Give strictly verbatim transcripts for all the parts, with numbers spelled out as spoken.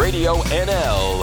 Radio N L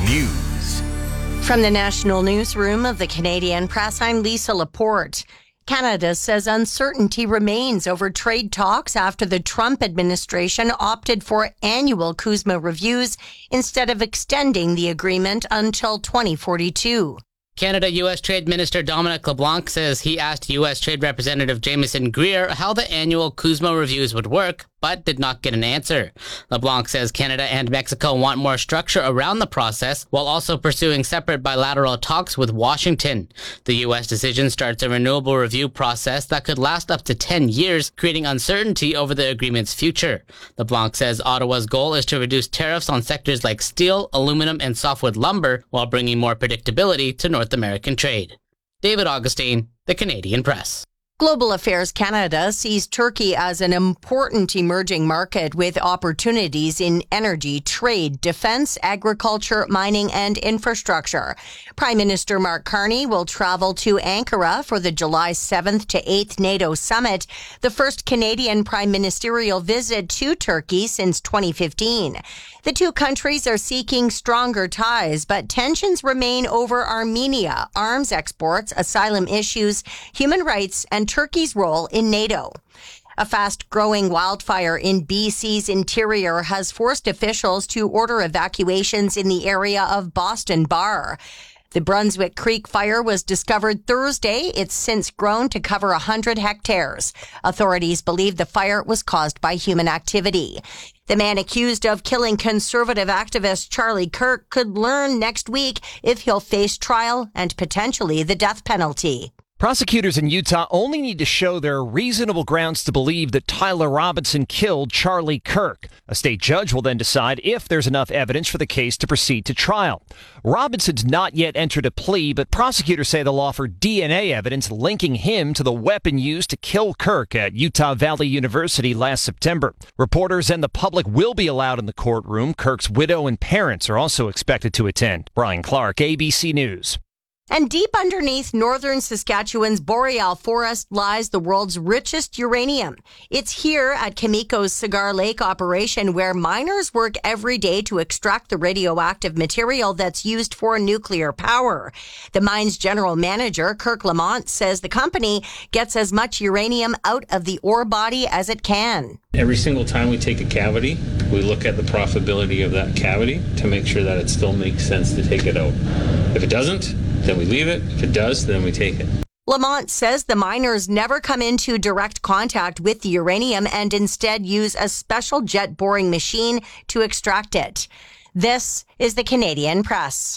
News. From the National Newsroom of the Canadian Press, I'm Lisa Laporte. Canada says uncertainty remains over trade talks after the Trump administration opted for annual CUSMA reviews instead of extending the agreement until twenty forty-two. Canada-U S Trade Minister Dominic LeBlanc says he asked U S Trade Representative Jameson Greer how the annual CUSMA reviews would work, but did not get an answer. LeBlanc says Canada and Mexico want more structure around the process while also pursuing separate bilateral talks with Washington. The U S decision starts a renewable review process that could last up to ten years, creating uncertainty over the agreement's future. LeBlanc says Ottawa's goal is to reduce tariffs on sectors like steel, aluminum, and softwood lumber while bringing more predictability to North American trade. David Augustine, The Canadian Press. Global Affairs Canada sees Turkey as an important emerging market with opportunities in energy, trade, defense, agriculture, mining, and infrastructure. Prime Minister Mark Carney will travel to Ankara for the July seventh to eighth NATO summit, the first Canadian prime ministerial visit to Turkey since twenty fifteen. The two countries are seeking stronger ties, but tensions remain over Armenia, arms exports, asylum issues, human rights, and Turkey's role in NATO. A fast-growing wildfire in B C's interior has forced officials to order evacuations in the area of Boston Bar. The Brunswick Creek fire was discovered Thursday. It's since grown to cover one hundred hectares. Authorities believe the fire was caused by human activity. The man accused of killing conservative activist Charlie Kirk could learn next week if he'll face trial and potentially the death penalty. Prosecutors in Utah only need to show there are reasonable grounds to believe that Tyler Robinson killed Charlie Kirk. A state judge will then decide if there's enough evidence for the case to proceed to trial. Robinson's not yet entered a plea, but prosecutors say they'll offer D N A evidence linking him to the weapon used to kill Kirk at Utah Valley University last September. Reporters and the public will be allowed in the courtroom. Kirk's widow and parents are also expected to attend. Brian Clark, A B C News. And deep underneath northern Saskatchewan's boreal forest lies the world's richest uranium. It's here at Cameco's Cigar Lake operation where miners work every day to extract the radioactive material that's used for nuclear power. The mine's general manager, Kirk Lamont, says the company gets as much uranium out of the ore body as it can. Every single time we take a cavity, we look at the profitability of that cavity to make sure that it still makes sense to take it out. If it doesn't, then we leave it. If it does, then we take it. Lamont says the miners never come into direct contact with the uranium and instead use a special jet boring machine to extract it. This is the Canadian Press.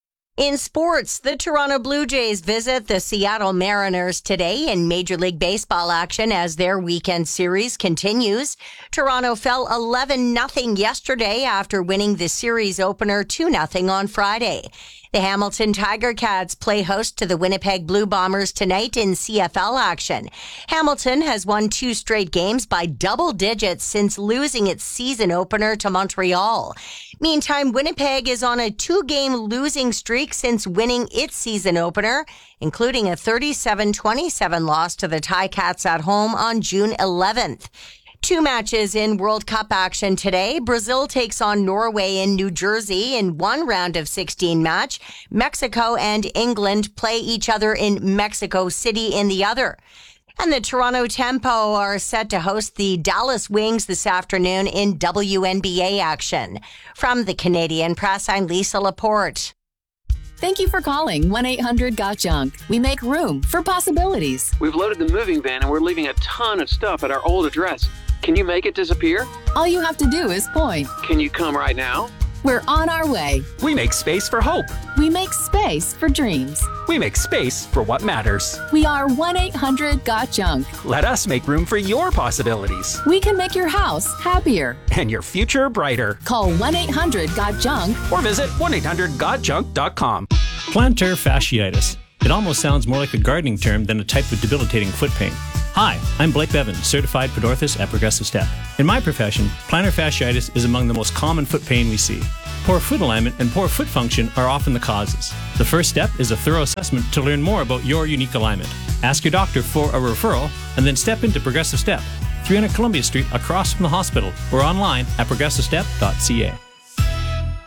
In sports, the Toronto Blue Jays visit the Seattle Mariners today in Major League Baseball action as their weekend series continues. Toronto fell eleven nothing yesterday after winning the series opener two nothing on Friday. The Hamilton Tiger Cats play host to the Winnipeg Blue Bombers tonight in C F L action. Hamilton has won two straight games by double digits since losing its season opener to Montreal. Meantime, Winnipeg is on a two-game losing streak since winning its season opener, including a thirty-seven twenty-seven loss to the Ticats at home on June eleventh. Two matches in World Cup action today. Brazil takes on Norway in New Jersey in one round of sixteen match. Mexico and England play each other in Mexico City in the other. And the Toronto Tempo are set to host the Dallas Wings this afternoon in W N B A action. From the Canadian Press, I'm Lisa Laporte. Thank you for calling one eight hundred got junk. We make room for possibilities. We've loaded the moving van and we're leaving a ton of stuff at our old address. Can you make it disappear? All you have to do is point. Can you come right now? We're on our way. We make space for hope. We make space for dreams. We make space for what matters. We are one eight hundred got junk. Let us make room for your possibilities. We can make your house happier. And your future brighter. Call one eight hundred got junk. Or visit one eight hundred got junk dot com. Plantar fasciitis. It almost sounds more like a gardening term than a type of debilitating foot pain. Hi, I'm Blake Bevan, certified podorthist at Progressive Step. In my profession, plantar fasciitis is among the most common foot pain we see. Poor foot alignment and poor foot function are often the causes. The first step is a thorough assessment to learn more about your unique alignment. Ask your doctor for a referral and then step into Progressive Step, three hundred Columbia Street across from the hospital, or online at progressive step dot c a.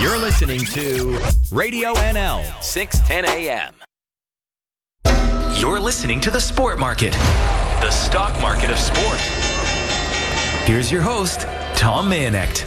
You're listening to Radio N L, six ten a.m. You're listening to The Sport Market, the stock market of sport. Here's your host, Tom Mayenknecht.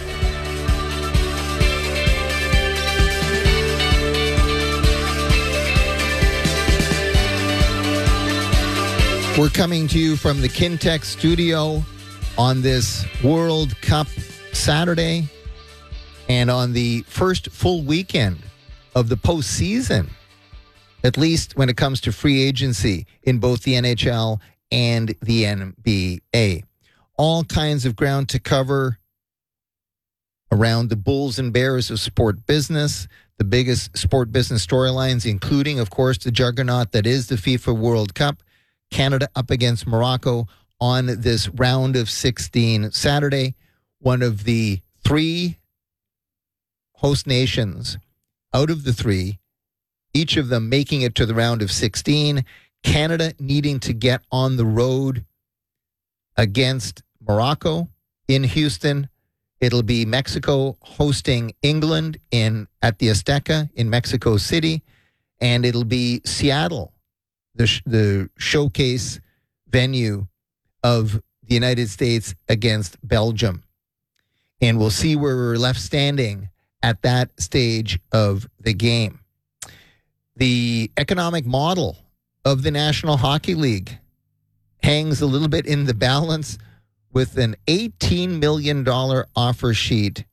We're coming to you from the Kintec studio on this World Cup Saturday and on the first full weekend of the postseason, at least when it comes to free agency in both the N H L and the N B A. All kinds of ground to cover around the bulls and bears of sport business, the biggest sport business storylines, including, of course, the juggernaut that is the FIFA World Cup. Canada up against Morocco on this round of sixteen Saturday. One of the three host nations out of the three, each of them making it to the round of sixteen. Canada needing to get on the road against Morocco in Houston. It'll be Mexico hosting England in at the Azteca in Mexico City, and it'll be Seattle, the sh- the showcase venue of the United States against Belgium. And we'll see where we're left standing at that stage of the game. The economic model of the National Hockey League hangs a little bit in the balance with an eighteen million dollars offer sheet.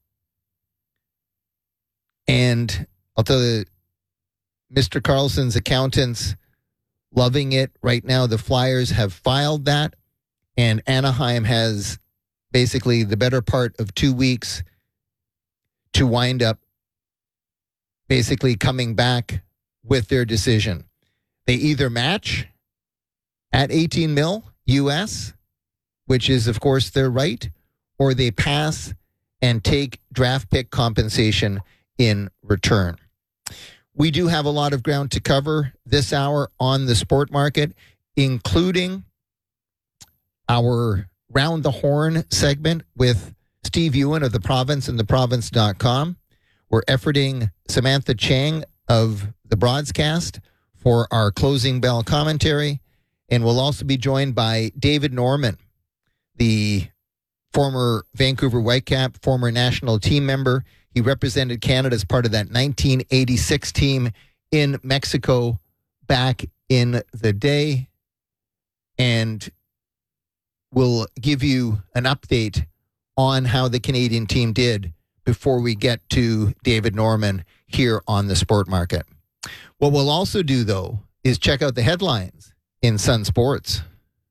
And I'll tell you, Mister Carlson's accountants loving it right now. The Flyers have filed that, and Anaheim has basically the better part of two weeks to wind up basically coming back with their decision. They either match at eighteen mil U S, which is, of course, their right, or they pass and take draft pick compensation in return. We do have a lot of ground to cover this hour on the sport market, including our Round the Horn segment with Steve Ewan of The Province and the province dot com. We're efforting Samantha Chang of The Broadscast for our closing bell commentary. And we'll also be joined by David Norman, the former Vancouver Whitecap, former national team member. He represented Canada as part of that nineteen eighty-six team in Mexico back in the day. And we'll give you an update on how the Canadian team did before we get to David Norman here on the Sport Market. What we'll also do, though, is check out the headlines in Sun Sports.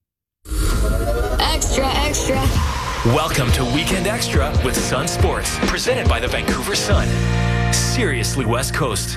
Extra, extra. Welcome to Weekend Extra with Sun Sports, presented by the Vancouver Sun. Seriously, West Coast.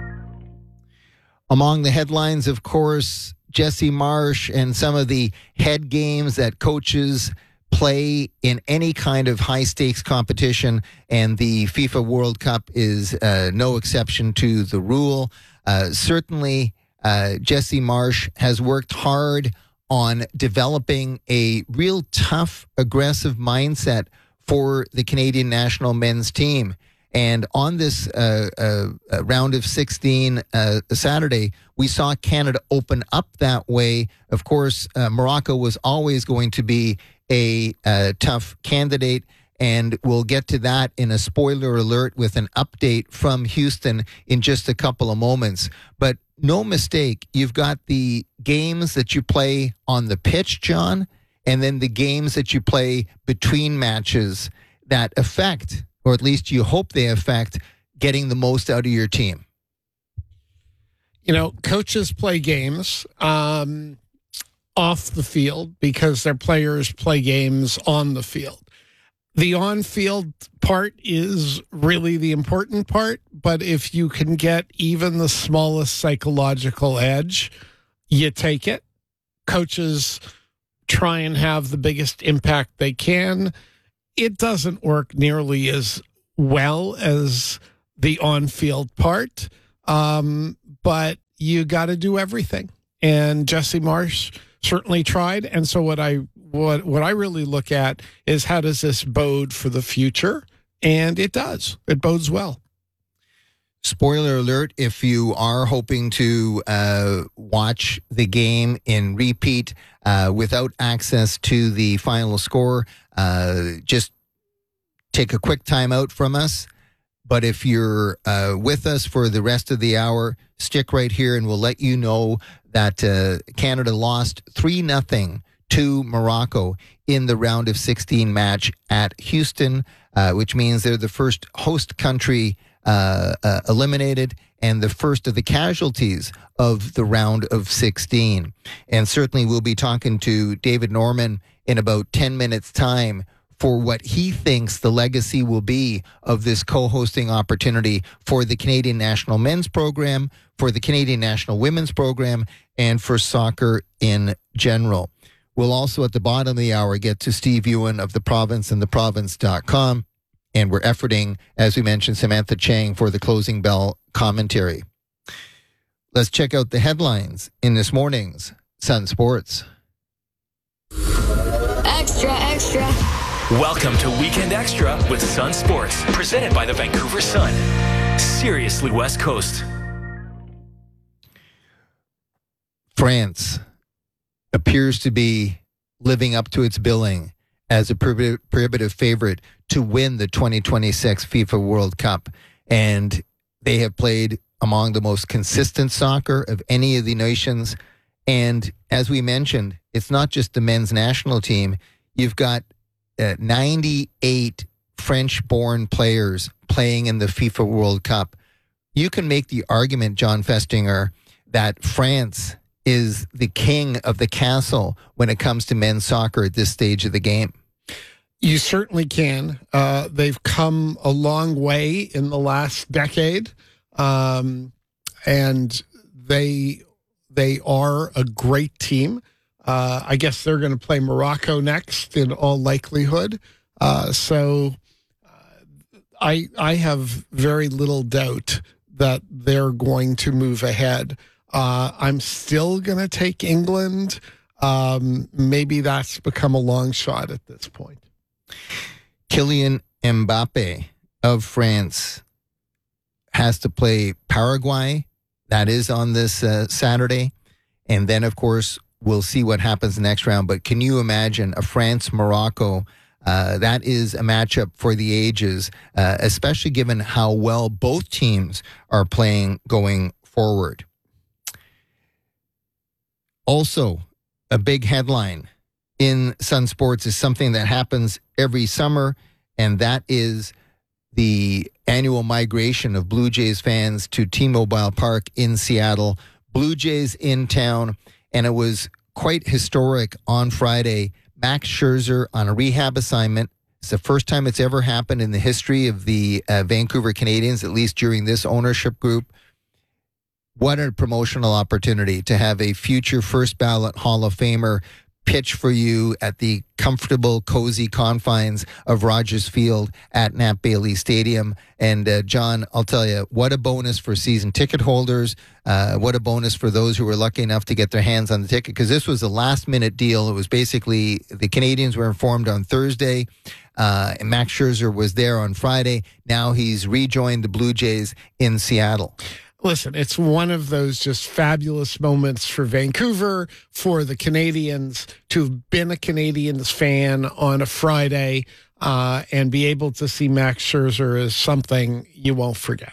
Among the headlines, of course, Jesse Marsh and some of the head games that coaches play in any kind of high-stakes competition, and the FIFA World Cup is uh, no exception to the rule. Uh, certainly, uh, Jesse Marsh has worked hard on developing a real tough, aggressive mindset for the Canadian national men's team. And on this uh, uh, uh, round of sixteen uh, Saturday, we saw Canada open up that way. Of course, uh, Morocco was always going to be a uh, tough candidate, and we'll get to that in a spoiler alert with an update from Houston in just a couple of moments. But no mistake, you've got the games that you play on the pitch, John, and then the games that you play between matches that affect, or at least you hope they affect, getting the most out of your team. You know, coaches play games um, off the field because their players play games on the field. The on-field part is really the important part, but if you can get even the smallest psychological edge, you take it. Coaches try and have the biggest impact they can. It doesn't work nearly as well as the on-field part, um, but you got to do everything. And Jesse Marsh certainly tried. And so what I what what I really look at is how does this bode for the future? And it does. It bodes well. Spoiler alert, if you are hoping to uh, watch the game in repeat uh, without access to the final score, uh, just take a quick time out from us. But if you're uh, with us for the rest of the hour, stick right here and we'll let you know that uh, Canada lost three nothing to Morocco in the round of sixteen match at Houston, uh, which means they're the first host country Uh, uh, eliminated and the first of the casualties of the round of sixteen. And certainly we'll be talking to David Norman in about ten minutes' time for what he thinks the legacy will be of this co-hosting opportunity for the Canadian National Men's Program, for the Canadian National Women's Program, and for soccer in general. We'll also at the bottom of the hour get to Steve Ewan of The Province and the province dot com. And we're efforting, as we mentioned, Samantha Chang for the closing bell commentary. Let's check out the headlines in this morning's Sun Sports. Extra, extra. Welcome to Weekend Extra with Sun Sports, presented by the Vancouver Sun. Seriously, West Coast. France appears to be living up to its billing as a prohibitive favorite to win the twenty twenty-six FIFA World Cup. And they have played among the most consistent soccer of any of the nations. And as we mentioned, it's not just the men's national team. You've got uh, ninety-eight French-born players playing in the FIFA World Cup. You can make the argument, John Festinger, that France is the king of the castle when it comes to men's soccer at this stage of the game. You certainly can. Uh, they've come a long way in the last decade, um, and they they are a great team. Uh, I guess they're going to play Morocco next in all likelihood. Uh, so uh, I I have very little doubt that they're going to move ahead. Uh, I'm still going to take England. Um, maybe that's become a long shot at this point. Kylian Mbappe of France has to play Paraguay. That is on this uh, Saturday. And then, of course, we'll see what happens next round. But can you imagine a France-Morocco? Uh, that is a matchup for the ages, uh, especially given how well both teams are playing going forward. Also, a big headline in Sun Sports is something that happens every summer, and that is the annual migration of Blue Jays fans to T-Mobile Park in Seattle. Blue Jays in town, and it was quite historic on Friday. Max Scherzer on a rehab assignment. It's the first time it's ever happened in the history of the uh, Vancouver Canadians, at least during this ownership group. What a promotional opportunity to have a future first ballot Hall of Famer pitch for you at the comfortable, cozy confines of Rogers Field at Nat Bailey Stadium. And uh, John, I'll tell you, what a bonus for season ticket holders. Uh, what a bonus for those who were lucky enough to get their hands on the ticket, because this was a last-minute deal. It was basically the Canadians were informed on Thursday, uh, and Max Scherzer was there on Friday. Now he's rejoined the Blue Jays in Seattle. Listen, it's one of those just fabulous moments for Vancouver, for the Canadians to have been a Canadians fan on a Friday uh, and be able to see Max Scherzer is something you won't forget.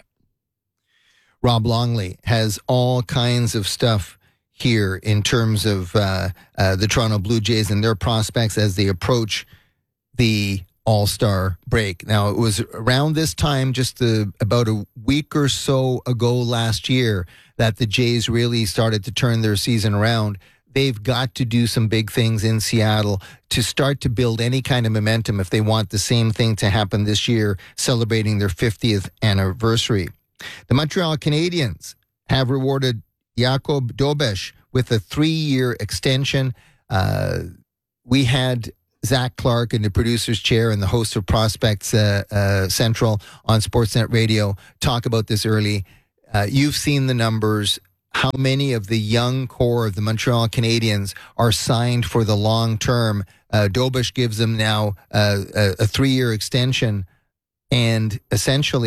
Rob Longley has all kinds of stuff here in terms of uh, uh, the Toronto Blue Jays and their prospects as they approach the All-Star break. Now, it was around this time, just the, about a week or so ago last year, that the Jays really started to turn their season around. They've got to do some big things in Seattle to start to build any kind of momentum if they want the same thing to happen this year, celebrating their fiftieth anniversary. The Montreal Canadiens have rewarded Jakub Dobeš with a three-year extension. Uh, we had Zach Clark in the producer's chair and the host of Prospects uh, uh, Central on Sportsnet Radio talk about this early. Uh, you've seen the numbers. How many of the young core of the Montreal Canadiens are signed for the long term? Uh, Dobeš gives them now uh, a, a three-year extension, and essentially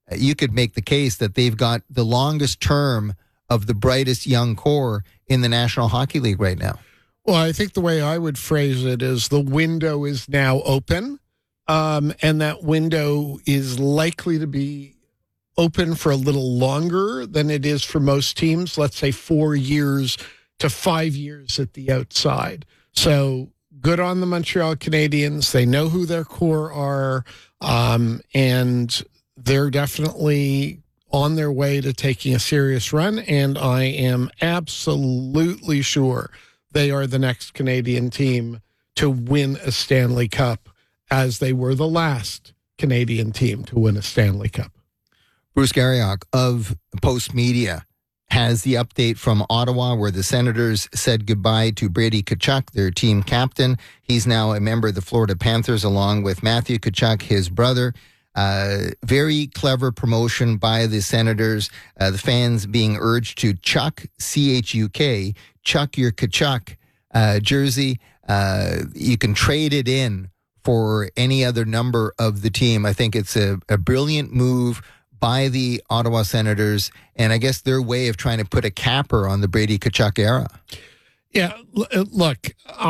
you could make the case that they've got the longest term of the brightest young core in the National Hockey League right now. Well, I think the way I would phrase it is the window is now open, um, and that window is likely to be open for a little longer than it is for most teams, let's say four years to five years at the outside. So good on the Montreal Canadiens. They know who their core are, um, and they're definitely on their way to taking a serious run, and I am absolutely sure they are the next Canadian team to win a Stanley Cup, as they were the last Canadian team to win a Stanley Cup. Bruce Garriock of Post Media has the update from Ottawa, where the Senators said goodbye to Brady Tkachuk, their team captain. He's now a member of the Florida Panthers, along with Matthew Tkachuk, his brother. Uh, very clever promotion by the Senators. Uh, the fans being urged to chuck, C H U K, chuck your Tkachuk uh, jersey. Uh, you can trade it in for any other number of the team. I think it's a, a brilliant move by the Ottawa Senators, and I guess their way of trying to put a capper on the Brady Tkachuk era. Yeah, look,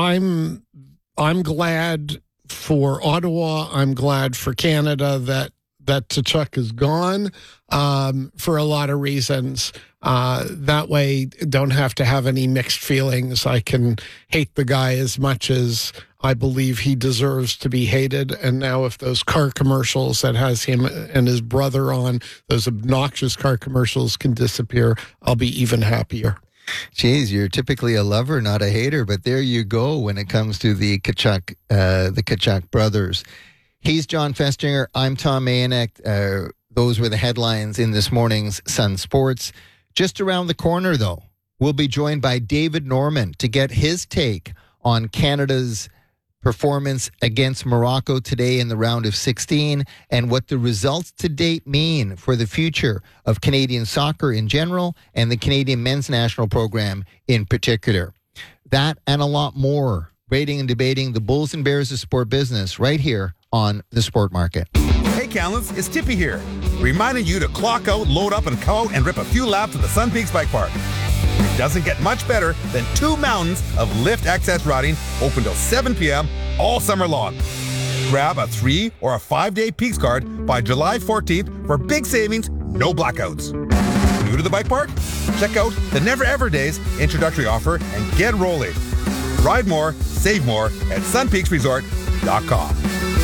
I'm I'm glad for Ottawa. I'm glad for Canada that that Tkachuk is gone um, for a lot of reasons. Uh, that way, don't have to have any mixed feelings. I can hate the guy as much as I believe he deserves to be hated. And now if those car commercials that has him and his brother on, those obnoxious car commercials can disappear, I'll be even happier. Jeez, you're typically a lover, not a hater, but there you go when it comes to the Tkachuk, uh, the Tkachuk brothers. He's John Festinger. I'm Tom Mayanek. Uh, those were the headlines in this morning's Sun Sports. Just around the corner, though, we'll be joined by David Norman to get his take on Canada's performance against Morocco today in the round of sixteen and what the results to date mean for the future of Canadian soccer in general and the Canadian men's national program in particular. That and a lot more. Rating and debating the Bulls and Bears of sport business right here on The Sport Market. Hey, Callens, it's Tippy here, reminding you to clock out, load up, and come out and rip a few laps at the Sun Peaks Bike Park. It doesn't get much better than two mountains of lift access riding open till seven p.m. all summer long. Grab a three or a five-day Peaks card by July fourteenth for big savings, no blackouts. New to the bike park? Check out the Never Ever Days introductory offer and get rolling. Ride more, save more at sun peaks resort dot com.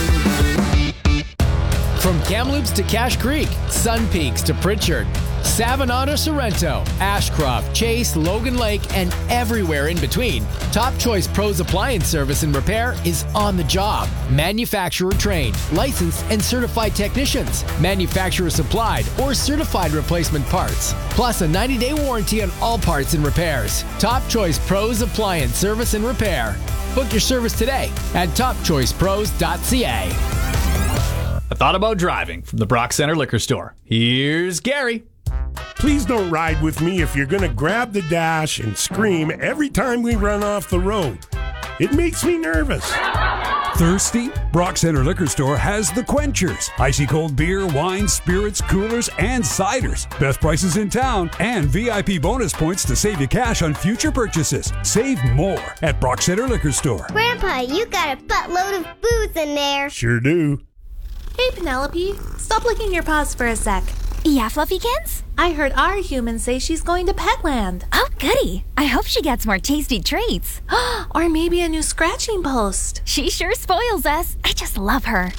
From Kamloops to Cache Creek, Sun Peaks to Pritchard, Savannah to Sorrento, Ashcroft, Chase, Logan Lake, and everywhere in between, Top Choice Pros Appliance Service and Repair is on the job. Manufacturer trained, licensed, and certified technicians, manufacturer supplied or certified replacement parts, plus a ninety-day warranty on all parts and repairs. Top Choice Pros Appliance Service and Repair. Book your service today at top choice pros dot c a. I thought about driving from the Brock Center Liquor Store. Here's Gary. Please don't ride with me if you're going to grab the dash and scream every time we run off the road. It makes me nervous. Thirsty? Brock Center Liquor Store has the Quenchers. Icy cold beer, wine, spirits, coolers, and ciders. Best prices in town and V I P bonus points to save you cash on future purchases. Save more at Brock Center Liquor Store. Grandpa, you got a buttload of booze in there. Sure do. Hey, Penelope, stop licking your paws for a sec. Yeah, Fluffykins? I heard our human say she's going to Petland. Oh, goody. I hope she gets more tasty treats. Or maybe a new scratching post. She sure spoils us. I just love her.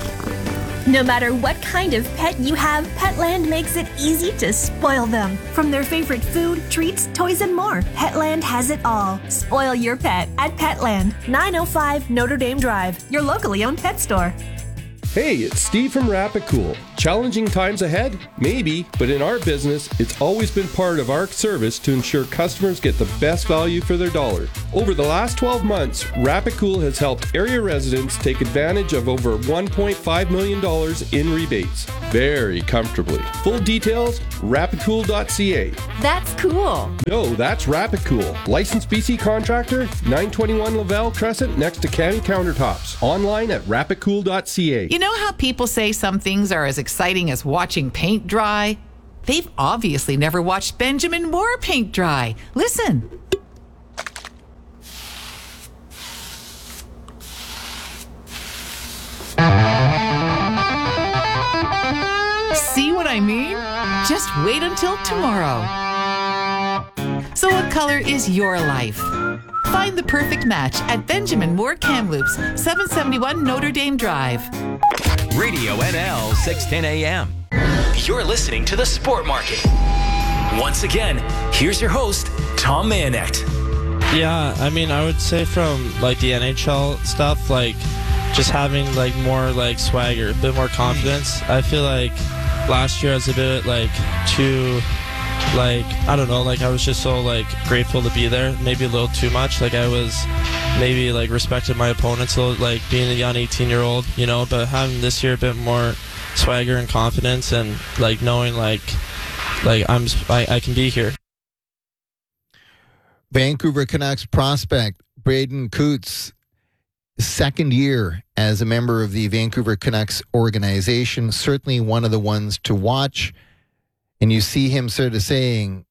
No matter what kind of pet you have, Petland makes it easy to spoil them. From their favorite food, treats, toys, and more, Petland has it all. Spoil your pet at Petland, nine oh five Notre Dame Drive, your locally owned pet store. Hey, it's Steve from Rapicool. Challenging times ahead? Maybe, but in our business, it's always been part of our service to ensure customers get the best value for their dollar. Over the last twelve months, Rapicool has helped area residents take advantage of over one point five million dollars in rebates. Very comfortably. Full details, rapicool dot c a. That's cool. No, that's Rapicool. Licensed B C contractor, nine twenty-one Lavelle Crescent next to Canny Countertops. Online at rapicool dot c a. You know know how people say some things are as exciting as watching paint dry? They've obviously never watched Benjamin Moore paint dry. Listen. See what I mean? Just wait until tomorrow. So what color is your life? Find the perfect match at Benjamin Moore Kamloops, seven seventy-one Notre Dame Drive. Radio N L six ten A M. You're listening to The Sport Market. Once again, here's your host, Tom Mayonet. Yeah, I mean, I would say from like the N H L stuff, like just having like more like swagger, a bit more confidence. I feel like last year I was a bit like too, like, I don't know, like I was just so like grateful to be there, maybe a little too much. Like I was maybe like respected my opponents, so like being a young eighteen year old, you know, but having this year a bit more swagger and confidence and like knowing like like I'm I, I can be here. Vancouver Canucks prospect Braden Coots, second year as a member of the Vancouver Canucks organization, certainly one of the ones to watch. And you see him sort of saying,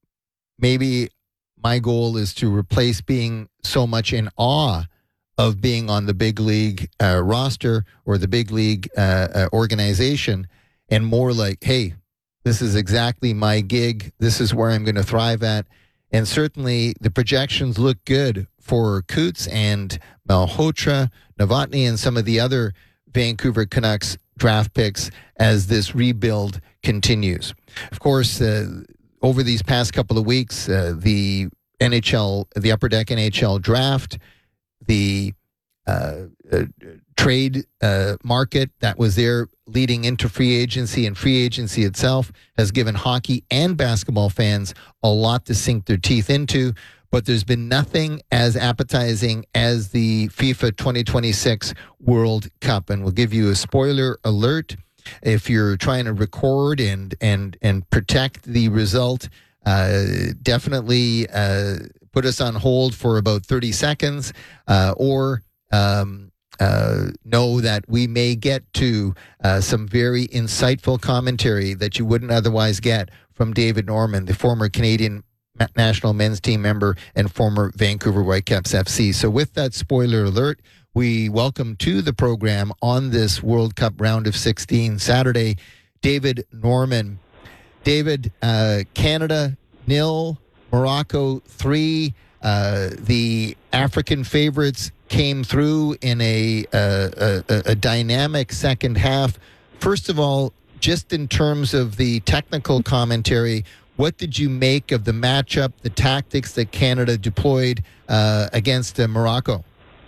maybe my goal is to replace being so much in awe of being on the big league uh, roster or the big league uh, uh, organization, and more like, hey, this is exactly my gig. This is where I'm going to thrive at. And certainly the projections look good for Coots and Malhotra, Novotny, and some of the other Vancouver Canucks draft picks as this rebuild continues. Of course, uh, over these past couple of weeks, uh, the N H L, the Upper Deck N H L draft, the uh, uh, trade uh, market that was there leading into free agency, and free agency itself has given hockey and basketball fans a lot to sink their teeth into. But there's been nothing as appetizing as the FIFA twenty twenty-six World Cup. And we'll give you a spoiler alert. If you're trying to record and and and protect the result, uh, definitely uh, put us on hold for about thirty seconds, uh, or um, uh, know that we may get to uh, some very insightful commentary that you wouldn't otherwise get from David Norman, the former Canadian national men's team member and former Vancouver Whitecaps F C. So with that spoiler alert, we welcome to the program on this World Cup round of sixteen Saturday, David Norman. David, uh, Canada nil, Morocco three. Uh, the African favorites came through in a, uh, a, a dynamic second half. First of all, just in terms of the technical commentary, what did you make of the matchup, the tactics that Canada deployed uh, against uh, Morocco?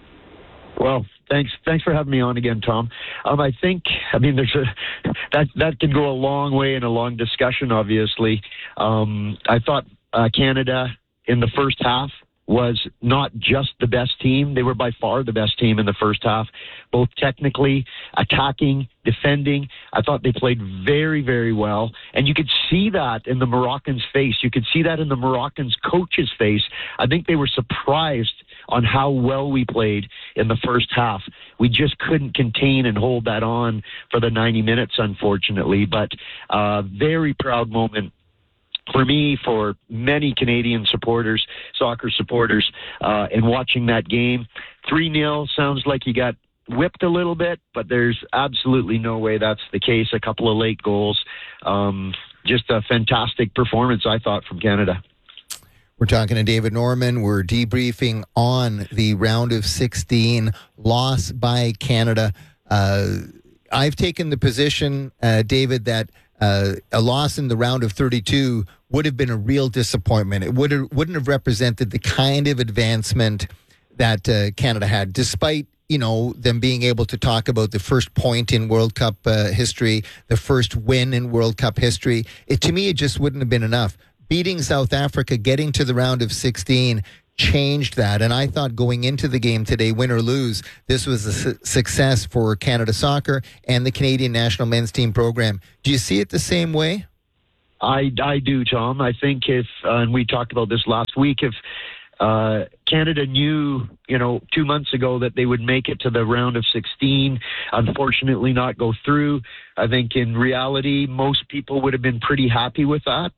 Well, thanks. Thanks for having me on again, Tom. Um, I think, I mean, there's a that that can go a long way in a long discussion. Obviously, um, I thought uh, Canada in the first half was not just the best team. They were by far the best team in the first half, both technically, attacking, defending. I thought they played very, very well. And you could see that in the Moroccans' face. You could see that in the Moroccans' coach's face. I think they were surprised on how well we played in the first half. We just couldn't contain and hold that on for the ninety minutes, unfortunately. But uh, very proud moment for me, for many Canadian supporters, soccer supporters, uh, in watching that game. three nil sounds like you got whipped a little bit, but there's absolutely no way that's the case. A couple of late goals. Um, just a fantastic performance, I thought, from Canada. We're talking to David Norman. We're debriefing on the round of sixteen loss by Canada. Uh, I've taken the position, uh, David, that uh, a loss in the round of thirty-two would have been a real disappointment. It would have, wouldn't have represented the kind of advancement that uh, Canada had, despite, you know, them being able to talk about the first point in World Cup uh, history, the first win in World Cup history. It, to me, it just wouldn't have been enough. Beating South Africa, getting to the round of sixteen, changed that. And I thought going into the game today, win or lose, this was a su- success for Canada Soccer and the Canadian national men's team program. Do you see it the same way? I, I do, Tom. I think if, uh, and we talked about this last week, if uh, Canada knew, you know, two months ago that they would make it to the round of sixteen, unfortunately not go through. I think in reality, most people would have been pretty happy with that.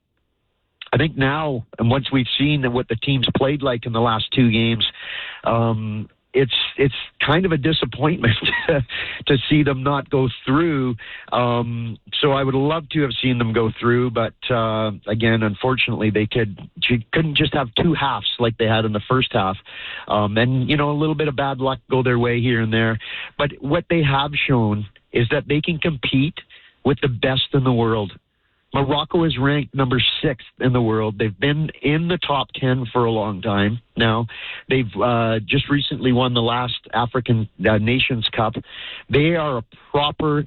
I think now, and once we've seen what the teams played like in the last two games, um, it's it's kind of a disappointment to see them not go through. Um, so I would love to have seen them go through, but uh, again, unfortunately, they could she couldn't just have two halves like they had in the first half, um, and you know a little bit of bad luck go their way here and there. But what they have shown is that they can compete with the best in the world. Morocco is ranked number six in the world. They've been in the top ten for a long time now. They've uh, just recently won the last African uh, Nations Cup. They are a proper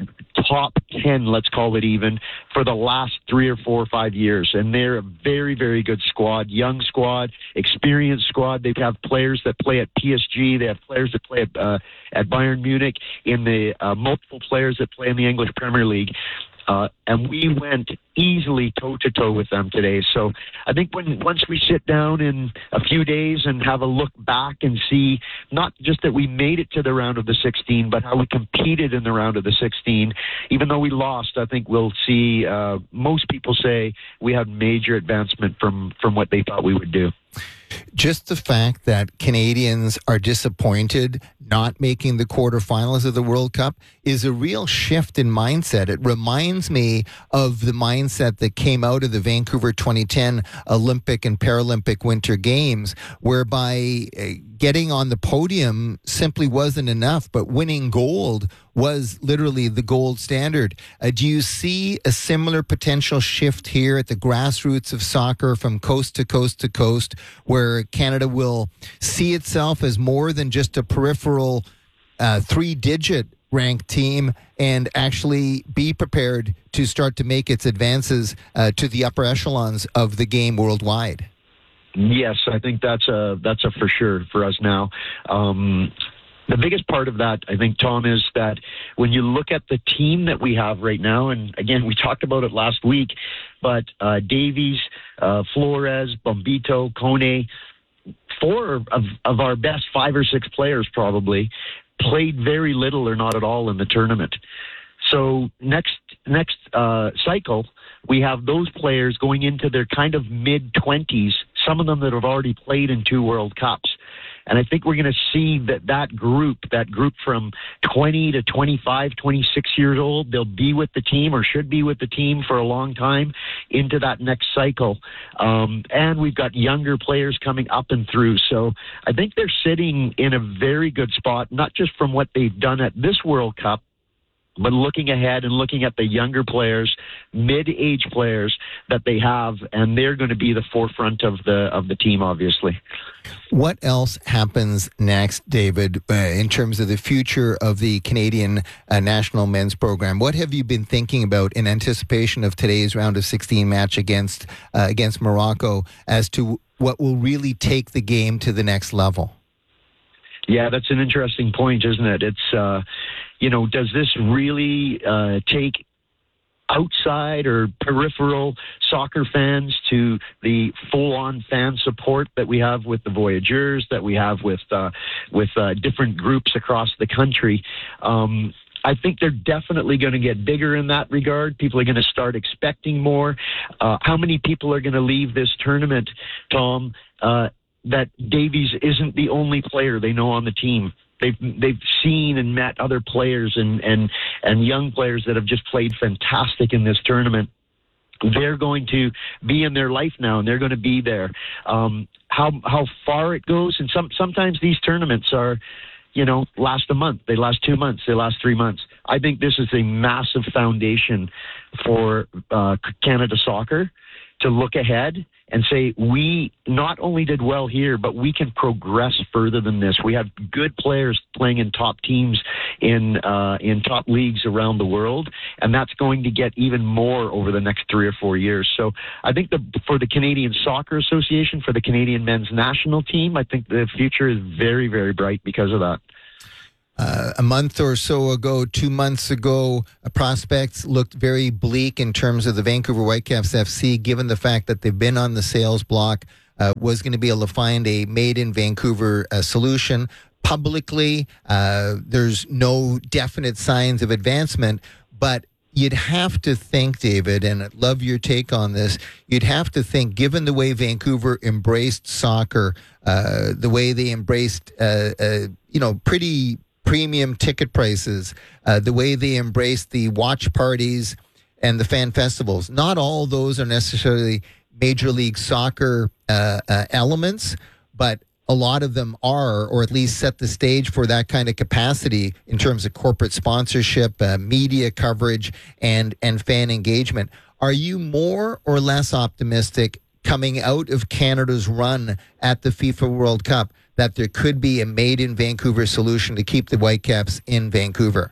top ten, let's call it even, for the last three or four or five years. And they're a very, very good squad, young squad, experienced squad. They have players that play at P S G. They have players that play at, uh, at Bayern Munich, in the uh, multiple players that play in the English Premier League. Uh, and we went easily toe-to-toe with them today. So I think when once we sit down in a few days and have a look back and see not just that we made it to the round of the sixteen, but how we competed in the round of the sixteen, even though we lost, I think we'll see uh, most people say we had major advancement from, from what they thought we would do. Just the fact that Canadians are disappointed not making the quarterfinals of the World Cup is a real shift in mindset. It reminds me of the mindset that came out of the Vancouver twenty ten Olympic and Paralympic Winter Games, whereby getting on the podium simply wasn't enough, but winning gold was literally the gold standard. Uh, do you see a similar potential shift here at the grassroots of soccer from coast to coast to coast, where Canada will see itself as more than just a peripheral uh, three-digit ranked team and actually be prepared to start to make its advances uh, to the upper echelons of the game worldwide? Yes, I think that's a that's a for sure for us now. Um, the biggest part of that, I think, Tom, is that when you look at the team that we have right now, and again, we talked about it last week, but uh, Davies, uh, Flores, Bombito, Kone, four of, of our best five or six players probably played very little or not at all in the tournament. So next next uh, cycle, we have those players going into their kind of mid-twenties, some of them that have already played in two World Cups. And I think we're going to see that that group, that group from twenty to twenty-five, twenty-six years old, they'll be with the team or should be with the team for a long time into that next cycle. Um, and we've got younger players coming up and through. So I think they're sitting in a very good spot, not just from what they've done at this World Cup, but looking ahead and looking at the younger players, mid-age players that they have, and they're going to be the forefront of the of the team, obviously. What else happens next, David, uh, in terms of the future of the Canadian uh, national men's program? What have you been thinking about in anticipation of today's round of sixteen match against uh, against Morocco as to what will really take the game to the next level? Yeah, that's an interesting point, isn't it? It's, uh, you know, does this really uh, take outside or peripheral soccer fans to the full-on fan support that we have with the Voyageurs, that we have with uh, with uh, different groups across the country? Um, I think they're definitely going to get bigger in that regard. People are going to start expecting more. Uh, how many people are going to leave this tournament, Tom, uh, that Davies isn't the only player they know on the team? They've they've seen and met other players and, and, and young players that have just played fantastic in this tournament. They're going to be in their life now, and they're going to be there. Um, how how far it goes, and some sometimes these tournaments are, you know, last a month, they last two months, they last three months. I think this is a massive foundation for uh, Canada soccer to look ahead and say, we not only did well here, but we can progress further than this. We have good players playing in top teams in uh, in top leagues around the world, and that's going to get even more over the next three or four years. So I think the, for the Canadian Soccer Association, for the Canadian men's national team, I think the future is very, very bright because of that. Uh, a month or so ago, two months ago, uh, prospects looked very bleak in terms of the Vancouver Whitecaps F C, given the fact that they've been on the sales block uh, was going to be able to find a made in Vancouver uh, solution. Publicly, uh, there's no definite signs of advancement, but you'd have to think, David, and I'd love your take on this, you'd have to think, given the way Vancouver embraced soccer, uh, the way they embraced, uh, uh, you know, pretty premium ticket prices, uh, the way they embraced the watch parties and the fan festivals, not all those are necessarily Major League Soccer uh, uh, elements, but a lot of them are, or at least set the stage for that kind of capacity in terms of corporate sponsorship, uh, media coverage, and and fan engagement. Are you more or less optimistic coming out of Canada's run at the FIFA World Cup that there could be a made-in-Vancouver solution to keep the Whitecaps in Vancouver?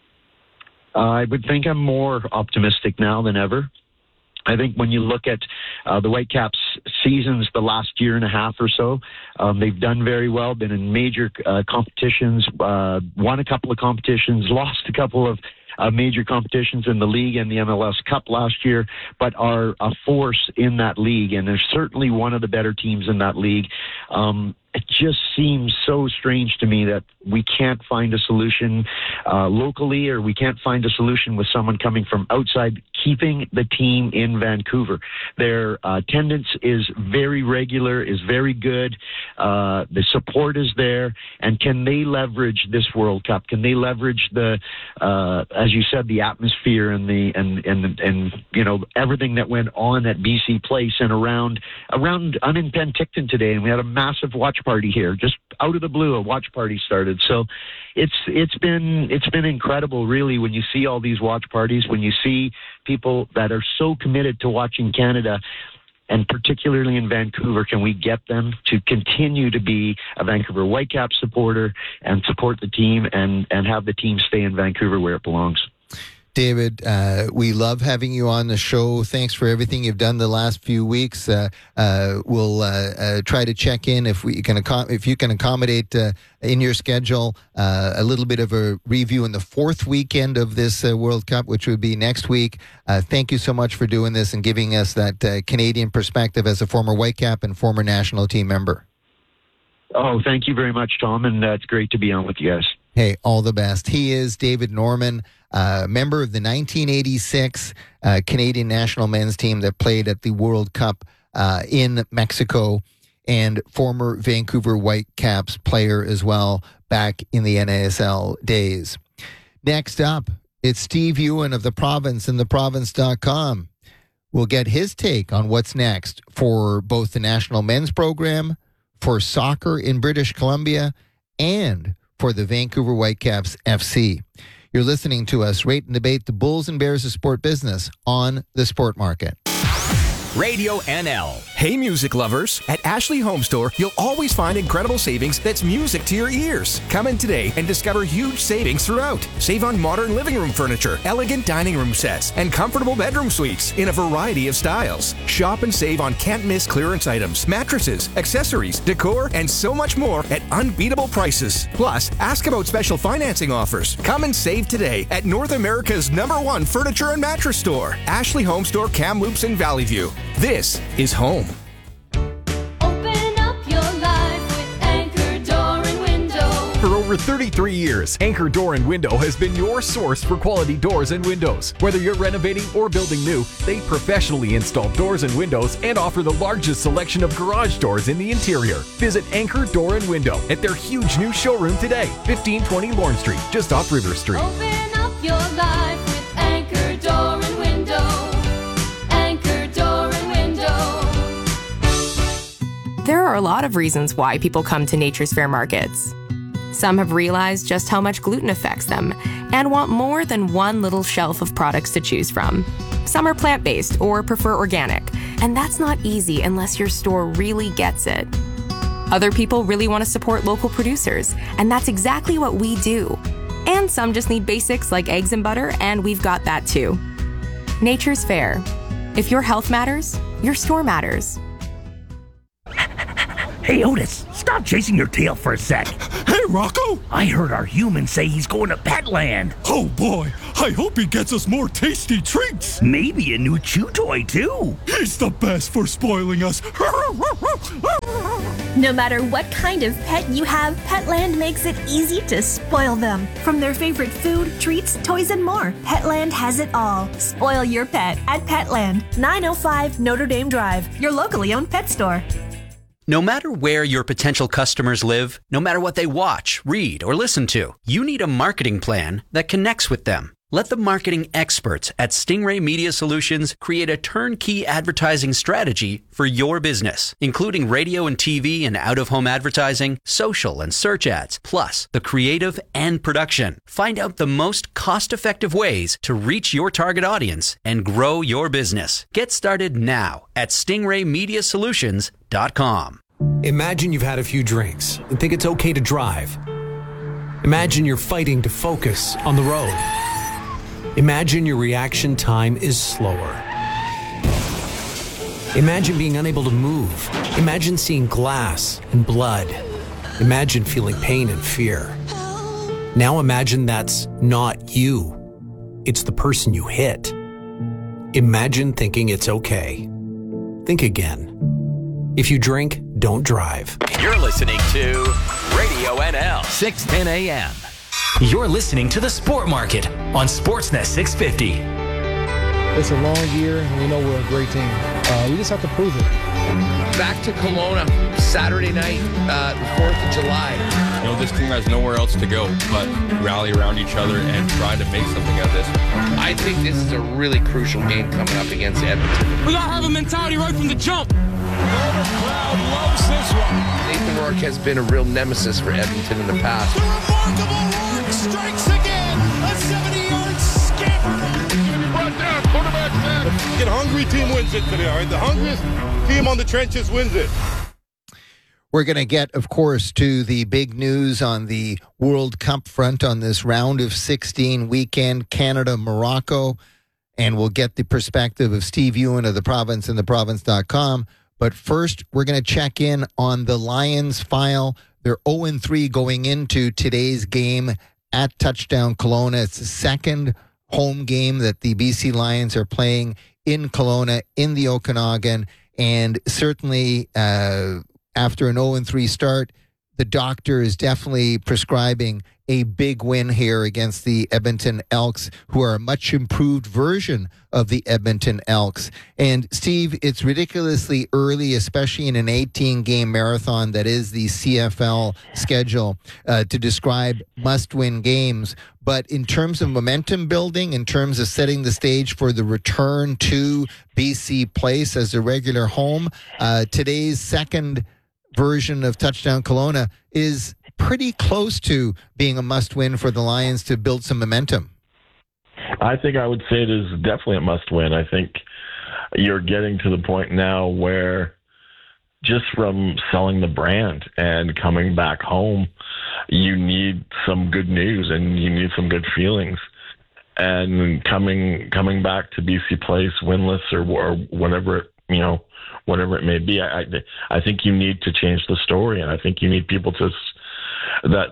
Uh, I would think I'm more optimistic now than ever. I think when you look at uh, the Whitecaps' seasons the last year and a half or so, um, they've done very well, been in major uh, competitions, uh, won a couple of competitions, lost a couple of uh, major competitions in the league and the M L S Cup last year, but are a force in that league, and they're certainly one of the better teams in that league. Um, it just seems so strange to me that we can't find a solution uh, locally, or we can't find a solution with someone coming from outside, keeping the team in Vancouver. Their uh, attendance is very regular, is very good. Uh, the support is there. And can they leverage this World Cup? Can they leverage the, uh, as you said, the atmosphere and the and and and you know everything that went on at B C Place and around around I'm in Penticton today, and we had a massive watch party here, just out of the blue. A watch party started. So it's it's been it's been incredible, really, when you see all these watch parties, when you see people that are so committed to watching Canada, and particularly in Vancouver. Can we get them to continue to be a Vancouver Whitecaps supporter and support the team, and and have the team stay in Vancouver where it belongs? David, uh, we love having you on the show. Thanks for everything you've done the last few weeks. Uh, uh, we'll uh, uh, try to check in if we can accom- if you can accommodate uh, in your schedule uh, a little bit of a review in the fourth weekend of this uh, World Cup, which would be next week. Uh, thank you so much for doing this and giving us that uh, Canadian perspective as a former Whitecap and former national team member. Oh, thank you very much, Tom, and uh, it's great to be on with you guys. Hey, all the best. He is David Norman, uh, member of the nineteen eighty-six uh, Canadian national men's team that played at the World Cup uh, in Mexico, and former Vancouver Whitecaps player as well back in the N A S L days. Next up, it's Steve Ewan of The Province and the province dot com. We'll get his take on what's next for both the national men's program, for soccer in British Columbia, and for the Vancouver Whitecaps F C. You're listening to us rate and debate the Bulls and Bears of sport business on the Sport Market. Radio N L. Hey, music lovers. At Ashley Home Store, you'll always find incredible savings that's music to your ears. Come in today and discover huge savings throughout. Save on modern living room furniture, elegant dining room sets, and comfortable bedroom suites in a variety of styles. Shop and save on can't-miss clearance items, mattresses, accessories, decor, and so much more at unbeatable prices. Plus, ask about special financing offers. Come and save today at North America's number one furniture and mattress store, Ashley Home Store, Kamloops and Valley View. This is home. Open up your life with Anchor Door and Window. For over thirty-three years, Anchor Door and Window has been your source for quality doors and windows. Whether you're renovating or building new, they professionally install doors and windows and offer the largest selection of garage doors in the interior. Visit Anchor Door and Window at their huge new showroom today, fifteen twenty Lorne Street, just off River Street. Open up your life with Anchor Door and Window. Anchor Door and Window. There are a lot of reasons why people come to Nature's Fair markets. Some have realized just how much gluten affects them and want more than one little shelf of products to choose from. Some are plant-based or prefer organic, and that's not easy unless your store really gets it. Other people really want to support local producers, and that's exactly what we do. And some just need basics like eggs and butter, and we've got that too. Nature's Fair. If your health matters, your store matters. Hey, Otis, stop chasing your tail for a sec. Hey, Rocco! I heard our human say he's going to Petland. Oh, boy. I hope he gets us more tasty treats. Maybe a new chew toy, too. He's the best for spoiling us. No matter what kind of pet you have, Petland makes it easy to spoil them. From their favorite food, treats, toys, and more, Petland has it all. Spoil your pet at Petland, nine oh five Notre Dame Drive, your locally owned pet store. No matter where your potential customers live, no matter what they watch, read, or listen to, you need a marketing plan that connects with them. Let the marketing experts at Stingray Media Solutions create a turnkey advertising strategy for your business, including radio and T V and out-of-home advertising, social and search ads, plus the creative and production. Find out the most cost-effective ways to reach your target audience and grow your business. Get started now at stingray media solutions dot com. Imagine you've had a few drinks and think it's okay to drive. Imagine you're fighting to focus on the road. Imagine your reaction time is slower. Imagine being unable to move. Imagine seeing glass and blood. Imagine feeling pain and fear. Now imagine that's not you. It's the person you hit. Imagine thinking it's okay. Think again. If you drink, don't drive. You're listening to Radio N L, six ten a.m. You're listening to The Sport Market on Sportsnet six fifty. It's a long year, and we know we're a great team. Uh, we just have to prove it. Back to Kelowna, Saturday night, uh, the fourth of July. You know, this team has nowhere else to go but rally around each other and try to make something of this. I think this is a really crucial game coming up against Edmonton. We got to have a mentality right from the jump. The crowd loves this one. Nathan Rourke has been a real nemesis for Edmonton in the past. The remarkable Rourke strikes again. A seventy-yard scamper. Brought down, quarterback man. The hungry team wins it today, all right? The hungriest team on the trenches wins it. We're going to get, of course, to the big news on the World Cup front on this round of sixteen weekend, Canada, Morocco, and we'll get the perspective of Steve Ewan of The Province and the province dot com. But first, we're going to check in on the Lions file. They're oh and three going into today's game at Touchdown Kelowna. It's the second home game that the B C Lions are playing in Kelowna, in the Okanagan. And certainly, uh, after an oh and three start, the doctor is definitely prescribing a big win here against the Edmonton Elks, who are a much improved version of the Edmonton Elks. And Steve, it's ridiculously early, especially in an eighteen-game marathon that is the C F L schedule, uh, to describe must-win games. But in terms of momentum building, in terms of setting the stage for the return to B C Place as a regular home, uh, today's second version of Touchdown Kelowna is pretty close to being a must-win for the Lions to build some momentum. I think I would say it is definitely a must-win. I think you're getting to the point now where just from selling the brand and coming back home, you need some good news and you need some good feelings. And coming coming back to B C Place winless or, or whatever, you know, whatever it may be, I, I I think you need to change the story, and I think you need people to that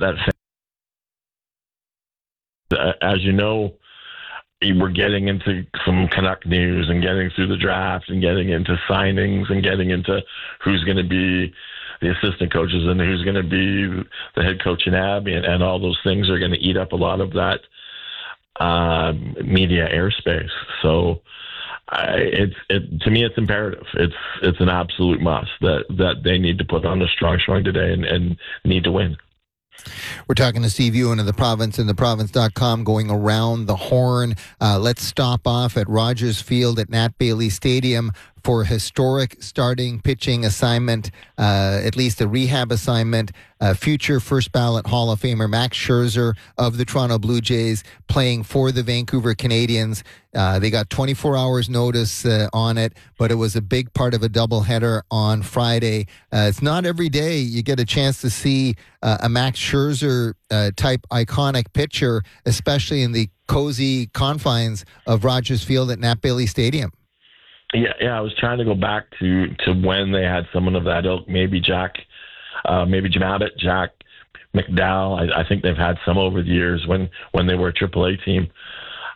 that as you know, we're getting into some Canuck news and getting through the draft and getting into signings and getting into who's going to be the assistant coaches and who's going to be the head coach in Abbey, and, and all those things are going to eat up a lot of that uh, media airspace. So. I, it's it, to me, it's imperative. It's it's an absolute must that, that they need to put on a strong showing today and, and need to win. We're talking to Steve Ewan of The Province and the province dot com, going around the horn. Uh, let's stop off at Rogers Field at Nat Bailey Stadium for a historic starting pitching assignment, uh, at least a rehab assignment. Uh, future first ballot Hall of Famer Max Scherzer of the Toronto Blue Jays playing for the Vancouver Canadians. Uh, they got twenty-four hours notice uh, on it, but it was a big part of a doubleheader on Friday. Uh, it's not every day you get a chance to see uh, a Max Scherzer uh, type iconic pitcher, especially in the cozy confines of Rogers Field at Nat Bailey Stadium. Yeah, yeah. I was trying to go back to, to when they had someone of that ilk. Maybe Jack, uh, maybe Jim Abbott, Jack McDowell. I, I think they've had some over the years when, when they were a triple A team.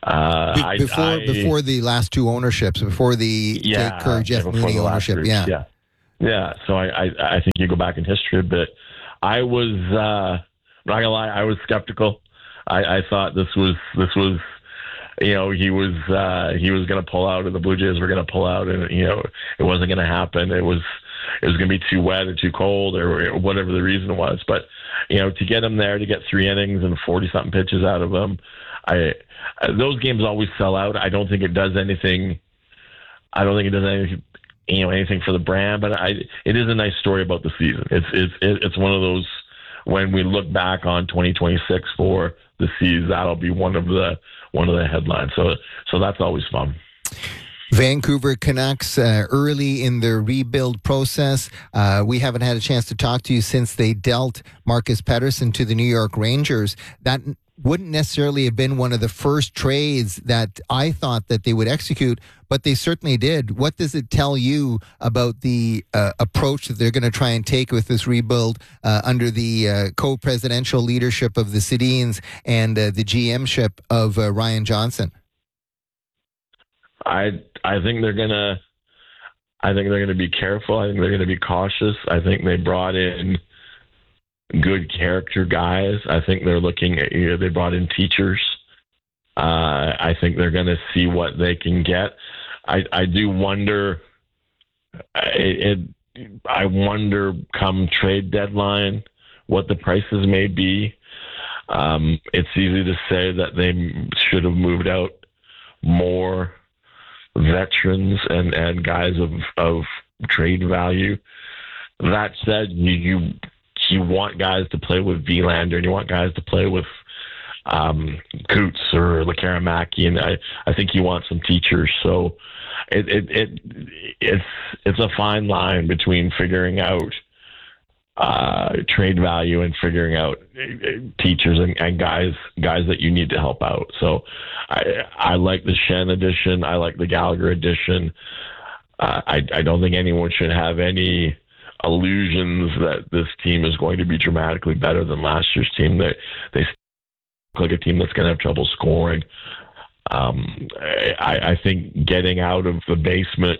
Uh, Be- I, before I, before the last two ownerships, before the yeah, Kerr Jeff before Mooney the last ownership, group, yeah. yeah, yeah. So I, I, I think you go back in history a bit. I was uh, not gonna lie, I was skeptical. I, I thought this was this was, you know, he was uh, he was gonna pull out, and the Blue Jays were gonna pull out, and you know, it wasn't gonna happen. It was it was gonna be too wet or too cold or, or whatever the reason was. But you know, to get him there, to get three innings and forty something pitches out of him, I those games always sell out. I don't think it does anything. I don't think it does anything, you know, anything for the brand. But I, it is a nice story about the season. It's it's it's one of those, when we look back on twenty twenty-six for the C's, that'll be one of the one of the headlines. So so that's always fun. Vancouver Canucks uh, early in their rebuild process. Uh, we haven't had a chance to talk to you since they dealt Marcus Pettersson to the New York Rangers. That wouldn't necessarily have been one of the first trades that I thought that they would execute, but they certainly did. What does it tell you about the uh, approach that they're going to try and take with this rebuild uh, under the uh, co-presidential leadership of the Sedins and uh, the G M-ship of uh, Ryan Johnson? I I think they're gonna I think they're gonna be careful. I think they're gonna be cautious. I think they brought in good character guys. I think they're looking at, you know, they brought in teachers. Uh, I think they're gonna see what they can get. I I do wonder. It, it I wonder come trade deadline what the prices may be. Um, it's easy to say that they should have moved out more veterans and, and guys of, of trade value. That said, you, you you want guys to play with Verlander, and you want guys to play with um, Coots or Lekaramaki, and I, I think you want some teachers. So it, it it it's it's a fine line between figuring out uh, trade value and figuring out teachers and, and guys guys that you need to help out. So I I like the Shen edition. I like the Gallagher edition. Uh, I I don't think anyone should have any illusions that this team is going to be dramatically better than last year's team. They they look like a team that's going to have trouble scoring. Um, I, I think getting out of the basement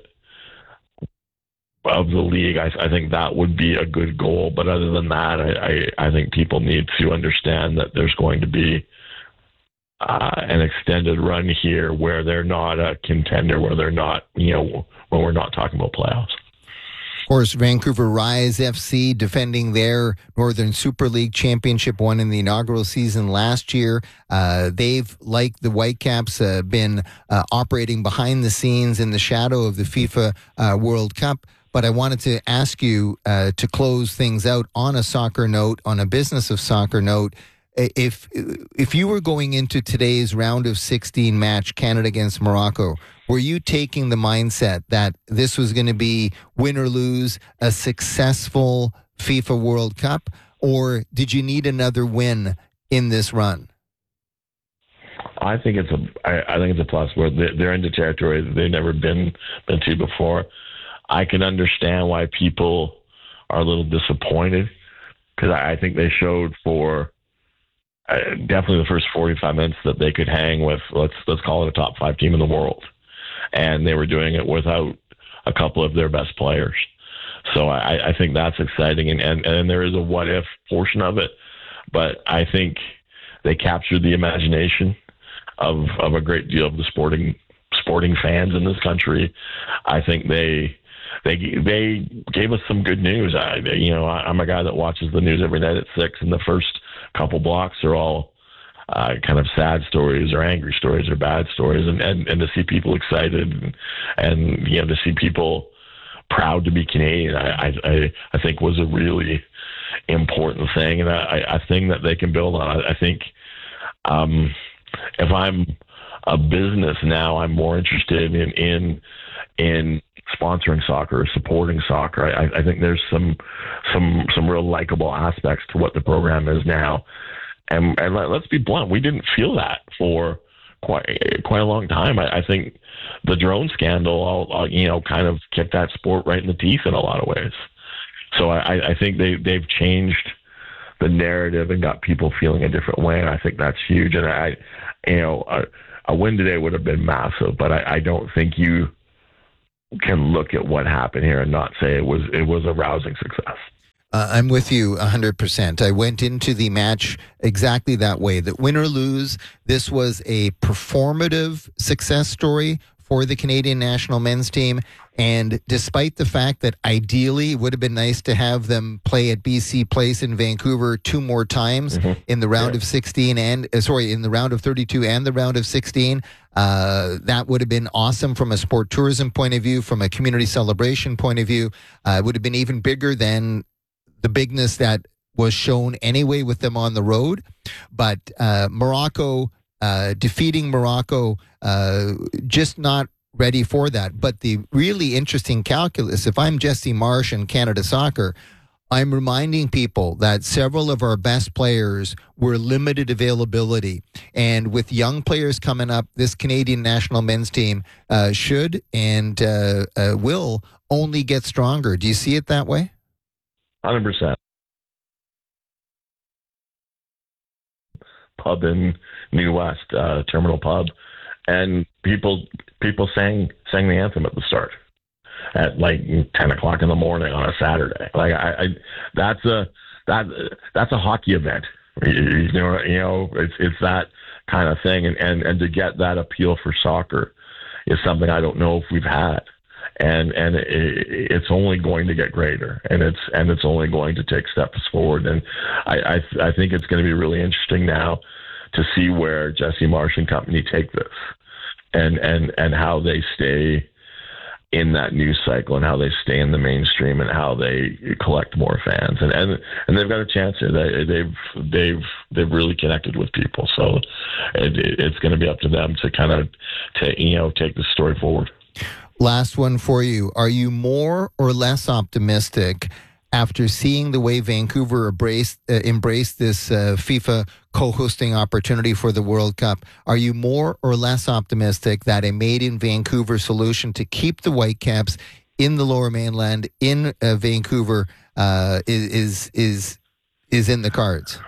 of the league, I, I think that would be a good goal. But other than that, I, I, I think people need to understand that there's going to be uh, an extended run here where they're not a contender, where they're not, you know, when we're not talking about playoffs. Of course, Vancouver Rise F C defending their Northern Super League championship, won in the inaugural season last year. Uh, they've, like the Whitecaps, uh, been uh, operating behind the scenes in the shadow of the FIFA uh, World Cup. But I wanted to ask you uh, to close things out on a soccer note, on a business of soccer note. If if you were going into today's round of sixteen match, Canada against Morocco, were you taking the mindset that this was going to be win or lose a successful FIFA World Cup, or did you need another win in this run? I think it's a I, I think it's a plus where they're into territory that they've never been been to before. I can understand why people are a little disappointed, because I, I think they showed for uh, definitely the first forty-five minutes that they could hang with, let's let's call it a top five team in the world, and they were doing it without a couple of their best players. So I, I think that's exciting, and, and and there is a what if portion of it, but I think they captured the imagination of of a great deal of the sporting sporting fans in this country. I think they. They they gave us some good news. I you know I'm a guy that watches the news every night at six, and the first couple blocks are all uh, kind of sad stories or angry stories or bad stories, and, and, and to see people excited and, and you know to see people proud to be Canadian, I I, I think was a really important thing, and I, I think that they can build on. I, I think um, if I'm a business now, I'm more interested in in in sponsoring soccer or supporting soccer. I, I think there's some some some real likable aspects to what the program is now, and and let, let's be blunt, we didn't feel that for quite quite a long time. I, I think the drone scandal, all, all, you know, kind of kicked that sport right in the teeth in a lot of ways. So I, I think they they've changed the narrative and got people feeling a different way, and I think that's huge. And I, you know. Uh, a win today would have been massive, but I, I don't think you can look at what happened here and not say it was it was a rousing success. Uh, I'm with you one hundred percent. I went into the match exactly that way. That win or lose, this was a performative success story for the Canadian national men's team. And despite the fact that ideally it would have been nice to have them play at B C Place in Vancouver two more times mm-hmm. in the round yeah. of sixteen and, uh, sorry, in the round of thirty-two and the round of sixteen, uh, that would have been awesome from a sport tourism point of view, from a community celebration point of view. Uh, it would have been even bigger than the bigness that was shown anyway with them on the road. But uh, Morocco, uh, defeating Morocco, uh, just not ready for that. But the really interesting calculus, if I'm Jesse Marsh and Canada Soccer, I'm reminding people that several of our best players were limited availability. And with young players coming up, this Canadian national men's team uh, should and uh, uh, will only get stronger. Do you see it that way? one hundred percent. Pub in New West, uh, Terminal Pub, and people people sang sang the anthem at the start at like ten o'clock in the morning on a Saturday. Like I, I that's a that that's a hockey event. You know, you know, it's it's that kind of thing, and, and, and to get that appeal for soccer is something I don't know if we've had. And and it, it's only going to get greater, and it's and it's only going to take steps forward. And I I, I think it's going to be really interesting now to see where Jesse Marsh and company take this, and and and how they stay in that news cycle, and how they stay in the mainstream, and how they collect more fans. And and, and they've got a chance here. They, they've they've they've really connected with people. So it, it's going to be up to them to kind of take you know take the story forward. Last one for you. Are you more or less optimistic after seeing the way Vancouver embraced, uh, embraced this uh, FIFA co-hosting opportunity for the World Cup? Are you more or less optimistic that a made-in-Vancouver solution to keep the Whitecaps in the Lower Mainland, in uh, Vancouver, uh, is is is in the cards?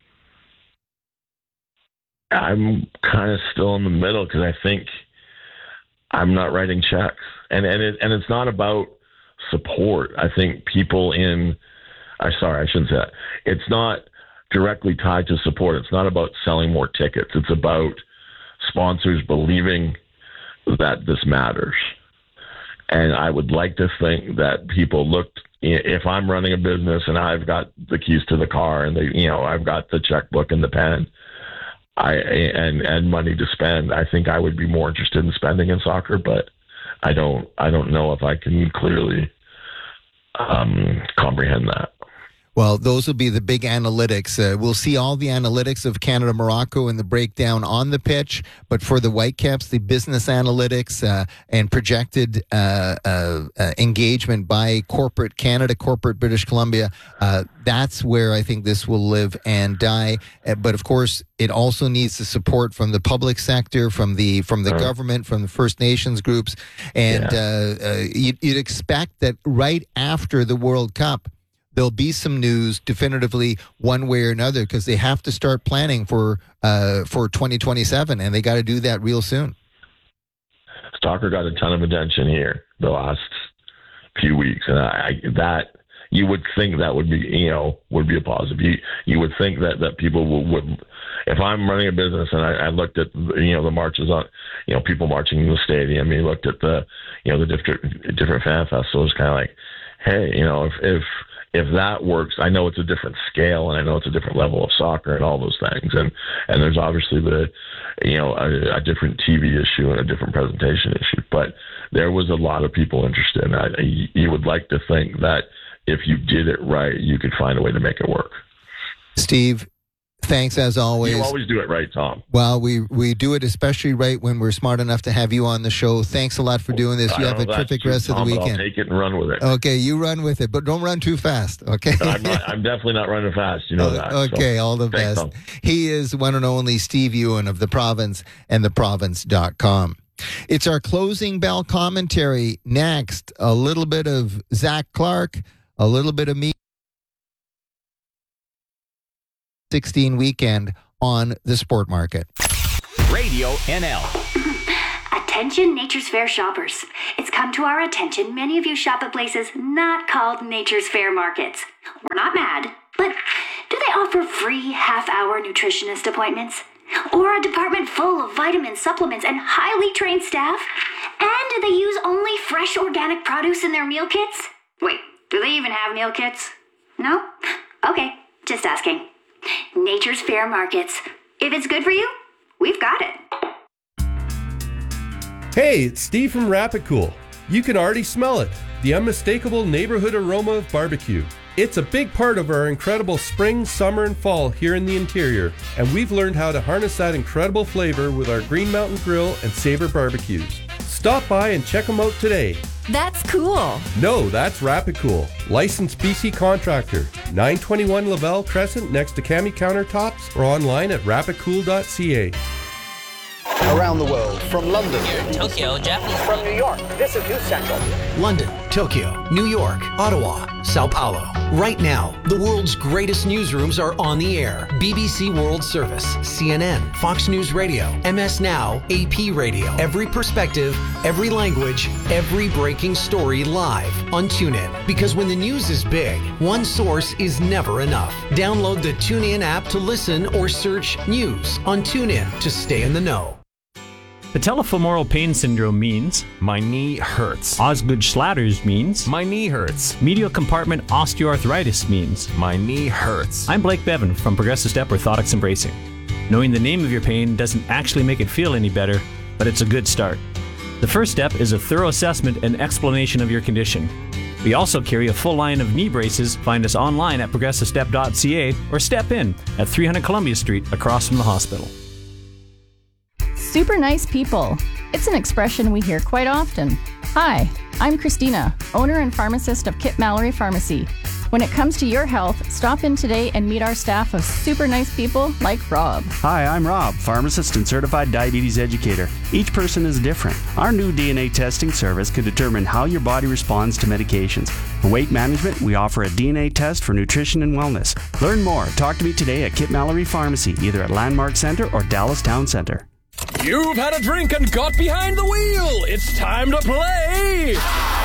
I'm kind of still in the middle because I think I'm not writing checks, and and it, and it's not about support. I think people in, I sorry, I shouldn't say that. It's not directly tied to support. It's not about selling more tickets. It's about sponsors believing that this matters. And I would like to think that people looked. If I'm running a business and I've got the keys to the car and the, you know, I've got the checkbook and the pen, I and and money to spend, I think I would be more interested in spending in soccer, but I don't I don't know if I can clearly um, comprehend that. Well, those will be the big analytics. Uh, we'll see all the analytics of Canada, Morocco, and the breakdown on the pitch. But for the Whitecaps, the business analytics uh, and projected uh, uh, uh, engagement by corporate Canada, corporate British Columbia, uh, that's where I think this will live and die. Uh, but of course, it also needs the support from the public sector, from the from the uh, government, from the First Nations groups, and yeah. uh, uh, you'd, you'd expect that right after the World Cup, there'll be some news definitively one way or another, because they have to start planning for uh, for twenty twenty-seven, and they got to do that real soon. Soccer got a ton of attention here the last few weeks, and I, that you would think that would be you know would be a positive. You you would think that, that people would, would. If I'm running a business and I, I looked at you know the marches on you know people marching in the stadium, you looked at the you know the different different fan festivals, kind of like, hey, you know if if If that works, I know it's a different scale, and I know it's a different level of soccer and all those things. And, and there's obviously the, you know, a, a different T V issue and a different presentation issue. But there was a lot of people interested. And I, you would like to think that if you did it right, you could find a way to make it work. Steve, thanks as always. You always do it right, Tom. Well, we, we do it especially right when we're smart enough to have you on the show. Thanks a lot for doing this. You have a terrific rest of the weekend. I'll take it and run with it. Okay, you run with it, but don't run too fast, okay? I'm, not, I'm definitely not running fast. You know that. Okay, so. all the Thanks, best. Tom. He is one and only Steve Ewan of The Province and the province dot com. It's our closing bell commentary. Next, a little bit of Zach Clark, a little bit of me. sixteen weekend on the Sport Market. Radio Radio N L. Attention Nature's Fair shoppers. It's come to our attention many of you shop at places not called Nature's Fair markets. We're not mad, but do they offer free half-hour nutritionist appointments? Or a department full of vitamins, supplements, and highly trained staff? And do they use only fresh organic produce in their meal kits? Wait, do they even have meal kits? No? Okay, just asking. Nature's Fair markets. If it's good for you, we've got it. Hey, it's Steve from Rapid Cool. You can already smell it, the unmistakable neighborhood aroma of barbecue. It's a big part of our incredible spring, summer, and fall here in the interior, and we've learned how to harness that incredible flavor with our Green Mountain Grill and Savor barbecues. Stop by and check them out today. That's cool. No, that's Rapid Cool. Licensed B C contractor. nine twenty-one Lavelle Crescent next to Cami Countertops or online at rapid cool dot c a. Around the world, from London. Here in Tokyo, Japan. From New York, this is News Central. London, Tokyo, New York, Ottawa, Sao Paulo. Right now, the world's greatest newsrooms are on the air. B B C World Service, C N N, Fox News Radio, M S Now, A P Radio. Every perspective, every language, every breaking story live on TuneIn. Because when the news is big, one source is never enough. Download the TuneIn app to listen or search news on TuneIn to stay in the know. Patellofemoral pain syndrome means my knee hurts. Osgood-Schlatters means my knee hurts. Medial compartment osteoarthritis means my knee hurts. I'm Blake Bevan from Progressive Step Orthotics and Bracing. Knowing the name of your pain doesn't actually make it feel any better, but it's a good start. The first step is a thorough assessment and explanation of your condition. We also carry a full line of knee braces. Find us online at progressive step dot c a or step in at three hundred Columbia Street across from the hospital. Super nice people. It's an expression we hear quite often. Hi, I'm Christina, owner and pharmacist of Kit Mallory Pharmacy. When it comes to your health, stop in today and meet our staff of super nice people like Rob. Hi, I'm Rob, pharmacist and certified diabetes educator. Each person is different. Our new D N A testing service can determine how your body responds to medications. For weight management, we offer a D N A test for nutrition and wellness. Learn more. Talk to me today at Kit Mallory Pharmacy, either at Landmark Center or Dallas Town Center. You've had a drink and got behind the wheel. It's time to play.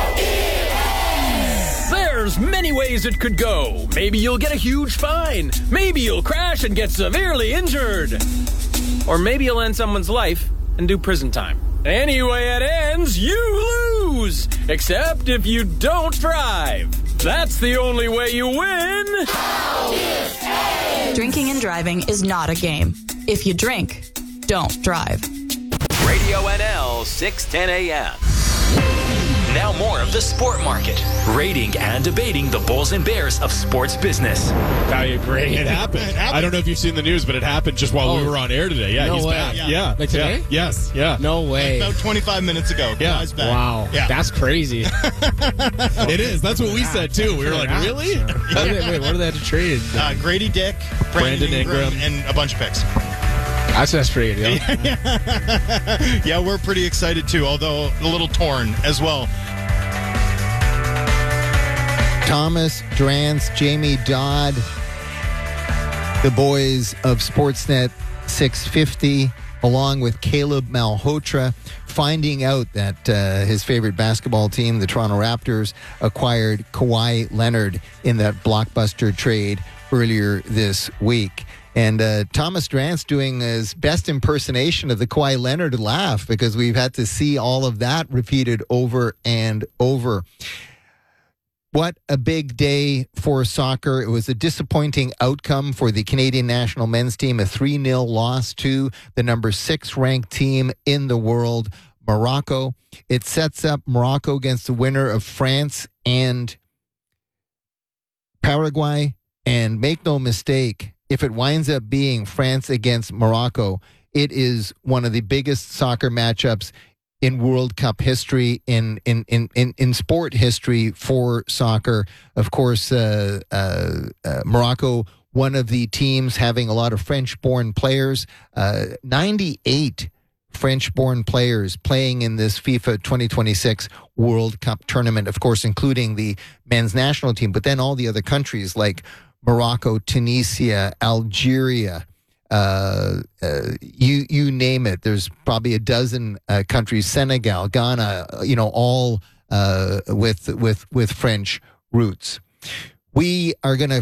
There's many ways it could go. Maybe you'll get a huge fine. Maybe you'll crash and get severely injured. Or maybe you'll end someone's life and do prison time. Anyway it ends, you lose. Except if you don't drive. That's the only way you win. Drinking and driving is not a game. If you drink, don't drive. Radio N L, six ten a m. Now more of the Sport Market, rating and debating the Bulls and Bears of sports business. I agree. It happened. it happened. I don't know if you've seen the news, but it happened just while Oh. we were on air today. Yeah, No he's way. back. Yeah. Yeah. Like today? Yeah. Yes. Yeah. No way. About twenty-five minutes ago. Yeah. Guy's back. Wow. Yeah. That's crazy. It is. That's what we said too. We were like, really? What do they, wait, what do they have to trade? Uh, Grady Dick, Brandon Brandon Ingram, Ingram. and a bunch of picks. That's that's pretty good. Yeah. Yeah, we're pretty excited too, although a little torn as well. Thomas Drance, Jamie Dodd, the boys of Sportsnet six fifty, along with Caleb Malhotra, finding out that uh, his favorite basketball team, the Toronto Raptors, acquired Kawhi Leonard in that blockbuster trade earlier this week. And uh, Thomas Drance doing his best impersonation of the Kawhi Leonard laugh, because we've had to see all of that repeated over and over. What a big day for soccer. It was a disappointing outcome for the Canadian national men's team, a three nil loss to the number six ranked team in the world, Morocco. It sets up Morocco against the winner of France and Paraguay. And make no mistake, if it winds up being France against Morocco, it is one of the biggest soccer matchups in World Cup history, in in in in, in sport history for soccer. Of course, uh, uh, uh, Morocco, one of the teams having a lot of French-born players, uh, ninety-eight French-born players playing in this FIFA twenty twenty-six World Cup tournament, of course, including the men's national team, but then all the other countries like Morocco, Tunisia, Algeria, uh, uh, you you name it. There's probably a dozen uh, countries, Senegal, Ghana, you know, all uh, with with with French roots. We are going to